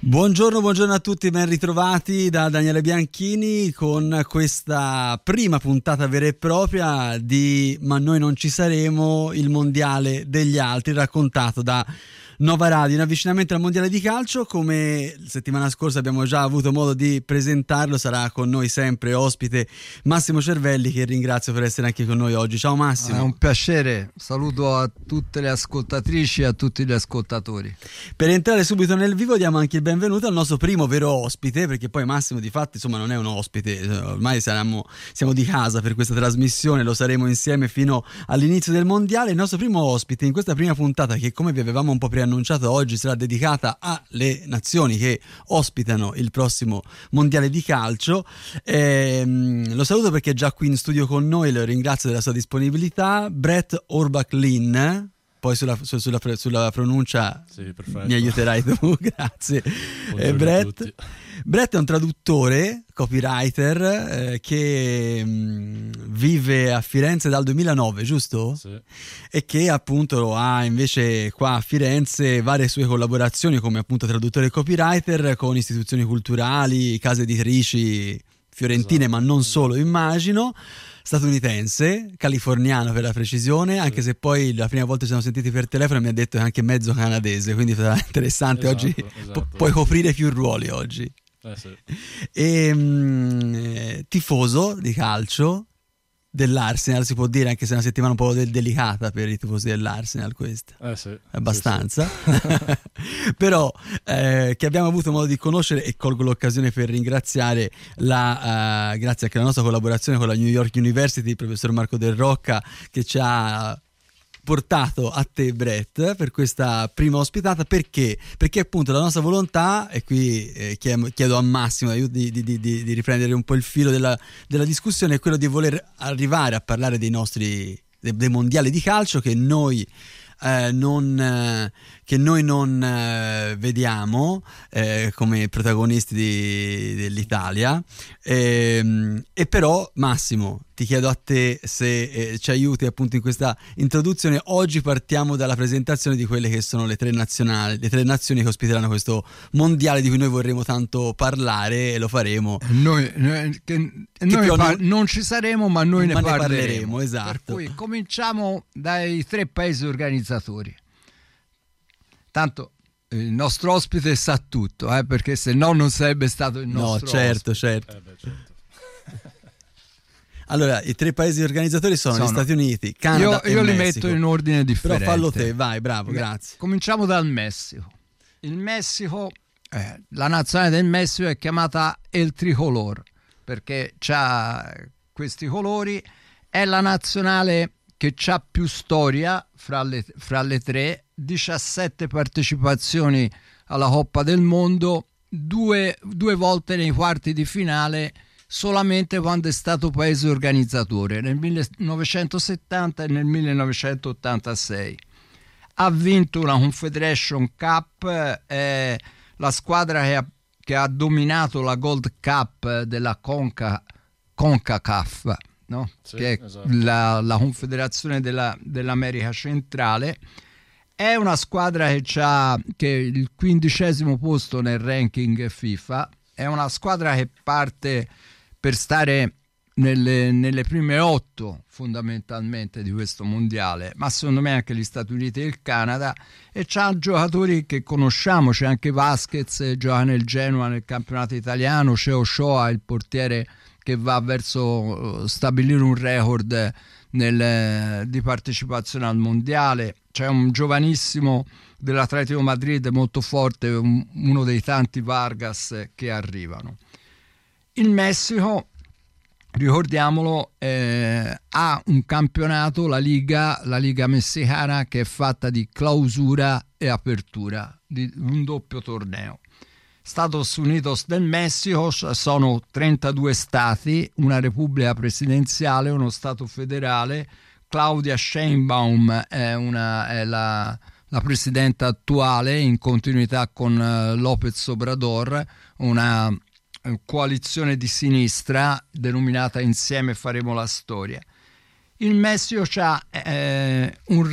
Buongiorno a tutti, ben ritrovati da Daniele Bianchini con questa prima puntata vera e propria di Ma noi non ci saremo, il mondiale degli altri, raccontato da Nova Radio, in avvicinamento al mondiale di calcio. Come settimana scorsa abbiamo già avuto modo di presentarlo, sarà con noi sempre ospite Massimo Cervelli, che ringrazio per essere anche con noi oggi. Ciao Massimo. È un piacere, saluto a tutte le ascoltatrici e a tutti gli ascoltatori. Per entrare subito nel vivo diamo anche il benvenuto al nostro primo vero ospite, perché poi Massimo di fatto insomma non è un ospite, ormai siamo di casa per questa trasmissione, lo saremo insieme fino all'inizio del mondiale. Il nostro primo ospite in questa prima puntata, che come vi avevamo un po' preannunciato oggi sarà dedicata alle nazioni che ospitano il prossimo mondiale di calcio, lo saluto perché è già qui in studio con noi, lo ringrazio della sua disponibilità. Brett Orbach-Lin, poi sulla pronuncia sì, mi aiuterai tu, grazie. Brett è un traduttore, copywriter, che vive a Firenze dal 2009, giusto? Sì. E che appunto ha invece qua a Firenze varie sue collaborazioni come appunto traduttore e copywriter con istituzioni culturali, case editrici fiorentine, esatto, ma non solo, immagino. Statunitense, californiano per la precisione, anche se poi la prima volta ci siamo sentiti per telefono mi ha detto che è anche mezzo canadese, quindi sarà interessante, esatto, oggi esatto. Puoi coprire più ruoli oggi. Sì. E tifoso di calcio dell'Arsenal, si può dire, anche se è una settimana un po' delicata per i tifosi dell'Arsenal questa. Sì, abbastanza. Sì. Però che abbiamo avuto modo di conoscere, e colgo l'occasione per ringraziare grazie anche alla nostra collaborazione con la New York University, il professor Marco Del Rocca, che ci ha portato a te, Brett, per questa prima ospitata. Perché appunto la nostra volontà, e qui chiedo a Massimo di riprendere un po' il filo della discussione, è quello di voler arrivare a parlare dei mondiali di calcio che noi non vediamo come protagonisti dell'Italia, e però Massimo, ti chiedo a te se ci aiuti appunto in questa introduzione. Oggi partiamo dalla presentazione di quelle che sono le tre nazioni che ospiteranno questo mondiale, di cui noi vorremmo tanto parlare, e lo faremo. Non ci saremo, ma noi ne parleremo. Esatto. Per cui cominciamo dai tre paesi organizzatori. Tanto il nostro ospite sa tutto, perché se no non sarebbe stato il nostro certo. Certo. Allora, i tre paesi organizzatori sono gli Stati Uniti, Canada e Messico. Io li Messico. metto in ordine differente. Però fallo te, vai, bravo, grazie. Cominciamo dal Messico. Il Messico, la nazionale del Messico è chiamata El Tricolor, perché c'ha questi colori. È la nazionale che c'ha più storia fra le tre, 17 partecipazioni alla Coppa del Mondo, due volte nei quarti di finale, solamente quando è stato paese organizzatore, nel 1970 e nel 1986. Ha vinto una Confederation Cup, è la squadra che ha dominato la Gold Cup della CONCACAF, no? Sì, che è esatto. la confederazione dell'America Centrale. È una squadra che ha il 15° posto nel ranking FIFA. È una squadra che parte per stare nelle prime 8 fondamentalmente di questo mondiale, ma secondo me anche gli Stati Uniti e il Canada, e c'ha giocatori che conosciamo. C'è anche Vasquez, gioca nel Genoa nel campionato italiano, c'è Ochoa, il portiere, che va verso stabilire un record di partecipazione al mondiale. C'è un giovanissimo dell'Atletico Madrid molto forte, uno dei tanti Vargas che arrivano. Il Messico, ricordiamolo, ha un campionato, la Liga messicana, che è fatta di clausura e apertura, di un doppio torneo. Stados Unidos del Messico sono 32 stati, una repubblica presidenziale, uno stato federale. Claudia Sheinbaum è la presidenta attuale, in continuità con López Obrador, una coalizione di sinistra denominata Insieme faremo la storia. Il Messico ha un